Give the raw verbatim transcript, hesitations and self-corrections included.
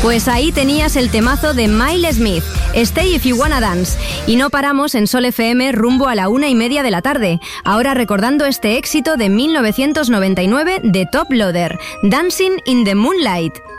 Pues ahí tenías el temazo de Miles Smith, Stay If You Wanna Dance. Y no paramos en Sol F M rumbo a la una y media de la tarde. Ahora recordando este éxito de mil novecientos noventa y nueve de Top Loader, Dancing in the Moonlight.